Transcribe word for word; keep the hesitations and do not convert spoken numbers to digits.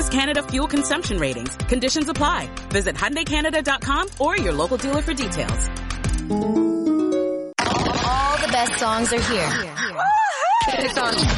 Canada fuel consumption ratings. Conditions apply. Visit Hyundai Canada dot com or your local dealer for details. All the best songs are here. It's on